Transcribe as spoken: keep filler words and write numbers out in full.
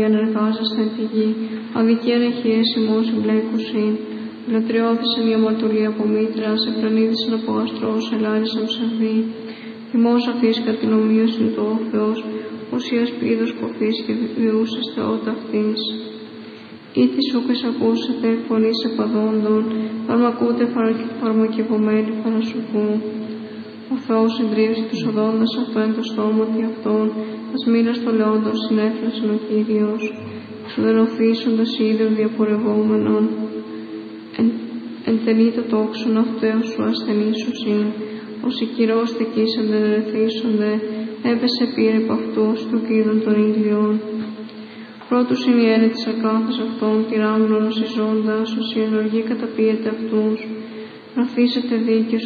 ενεργάζεσθε τη γη, αδικία εχείες ημών συμπλέκουσιν. Λατριώθησαν η αμαρτωλή από μήτρα, σε πρανίδησαν από γαστρός, ελάρισαν ψευδή. Θυμός αφής κατ' την ομοίωση του ο Θεός, ουσίας πίδος κοφής και διούσες θεότα αυτής. Ήθις ούκ εισακούσετε φωνής επαδόντων, φαρμακούτε φαρμακευωμένοι παρασουφού. Ο Θεός συντρίβησε τους οδόντας αυτό εν το στόματι αυτών, τας μοίρας των λεόντων συνέφλασεν ο Κύριος, εξουδενωθήσοντας ίδρυ διαπορευόμενων. Εν, εν τελεί το τόξον αυτέως σου ασθενήσουσιν, όσοι κυρώς θεκήσαντε ερεθίσονται, έπεσε πήρε επ' αυτούς του κίδων των ήλιων. Πρώτους είναι η έννοια της ακάθας αυτών, τυράμνων ως η ζώντας, ως η ενοργή καταπίεται αυτούς, γραφήσετε δίκαιος